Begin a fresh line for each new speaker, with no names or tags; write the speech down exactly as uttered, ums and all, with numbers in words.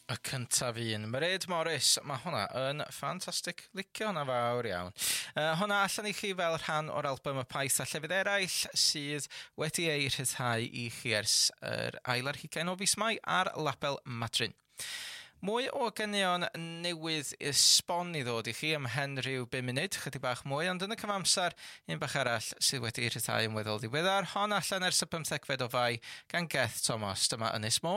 Y cyntaf un, Mairead Morris, mae hwnna yn ffantastig, licio hwnna fawr iawn. Uh, hwnna allan i chi fel rhan o'r album Y Paith a Llefydd Eraill sydd wedi ei rhyddhau i chi ers yr ail ar hugain o fis Mai ar label Madryn. Mwy o gynion newydd esbon i ddod i chi ymhen rhyw bum munud, chydig bach mwy, ond yn y cyfamser, un bach arall sydd wedi ei rhyddhau yn weddol ddiweddar, hon allan ers y pymthegfed o Fai gan Geth Thomas, dyma Ynys Môn.